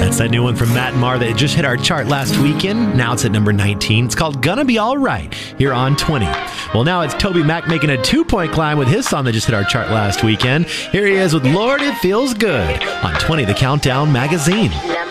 That's that new one from Matt Maher that just hit our chart last weekend. Now it's at number 19. It's called Gonna Be Alright here on 20. Well, now it's Toby Mac making a 2-point climb with his song that just hit our chart last weekend. Here he is with Lord, It Feels Good on 20, the Countdown Magazine.